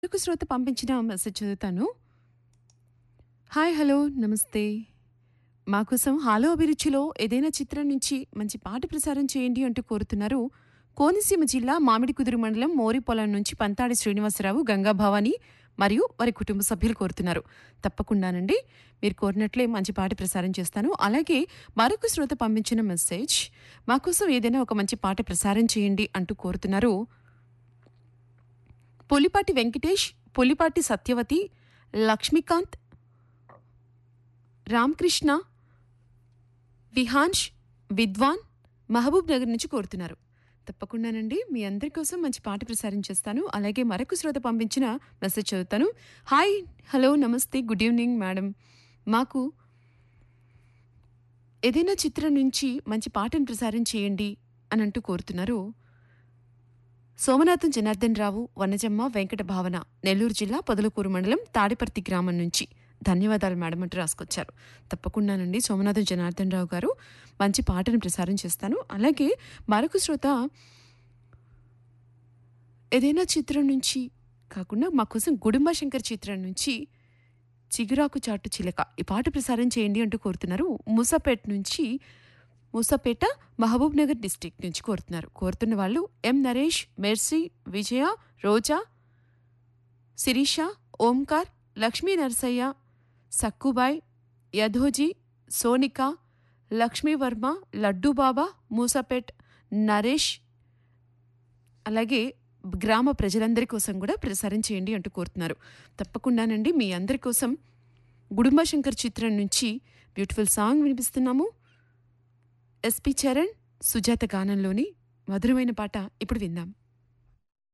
మరొక శ్రోత పంపించిన మెసేజ్ చదువుతాను. హాయ్, హలో, నమస్తే. మా కోసం 'హాలో అభిరుచిలో' ఏదైనా చిత్రం నుంచి మంచి పాట ప్రసారం చేయండి అంటూ కోరుతున్నారు. కోనసీమ జిల్లా మామిడికుదురు మండలం మోరిపొలం నుంచి పంతాడి శ్రీనివాసరావు, గంగా భవాని మరియు వారి కుటుంబ సభ్యులు కోరుతున్నారు. తప్పకుండానండి, మీరు కోరినట్లే మంచి పాట ప్రసారం చేస్తాను. అలాగే మరొక శ్రోత పంపించిన మెసేజ్, మా కోసం ఏదైనా ఒక మంచి పాట ప్రసారం చేయండి అంటూ కోరుతున్నారు. పులిపాటి వెంకటేష్, పులిపాటి సత్యవతి, లక్ష్మీకాంత్, రామకృష్ణ, విహాన్ష్, విద్వాన్, మహబూబ్ నగర్ నుంచి కోరుతున్నారు. తప్పకుండానండి, మీ అందరి కోసం మంచి పాట ప్రసారం చేస్తాను. అలాగే మరొక శ్రోత పంపించిన మెసేజ్ చదువుతాను. హాయ్, హలో, నమస్తే, గుడ్ ఈవినింగ్ మేడం. మాకు ఏదైనా చిత్రం నుంచి మంచి పాటను ప్రసారం చేయండి అని అంటూ కోరుతున్నారు. సోమనాథం జనార్దన్ రావు, వనజమ్మ, వెంకట భావన, నెల్లూరు జిల్లా పొదలకూరు మండలం తాడిపర్తి గ్రామం నుంచి. ధన్యవాదాలు మేడం అంటూ రాసుకొచ్చారు. తప్పకుండానండి, సోమనాథం జనార్దన్ రావు గారు, మంచి పాటను ప్రసారం చేస్తాను. అలాగే మరొక శ్రోత ఏదైనా చిత్రం నుంచి కాకుండా మా కోసం గుడుంబ శంకర్ చిత్రం నుంచి చిగురాకు చాటు చిలక ఈ పాట ప్రసారం చేయండి అంటూ కోరుతున్నారు. మూసాపేట మహబూబ్ నగర్ డిస్టిక్ నుంచి కోరుతున్నారు. కోరుతున్న వాళ్ళు ఎం నరేష్, మెర్సీ, విజయ, రోజా, శిరీష, ఓంకార్, లక్ష్మీ నరసయ్య, సక్కుబాయ్, యధోజీ, సోనిక, లక్ష్మీవర్మ, లడ్డూబాబా, మూసాపేట్, నరేష్, అలాగే గ్రామ ప్రజలందరి కోసం కూడా ప్రసారం చేయండి అంటూ కోరుతున్నారు. తప్పకుండానండి, మీ అందరి కోసం గుడుంబ శంకర్ చిత్రం నుంచి beautiful song వినిపిస్తున్నాము. SP Charan, Sujatha గానంలోని మధురమైన పాట ఇప్పుడు విందాం.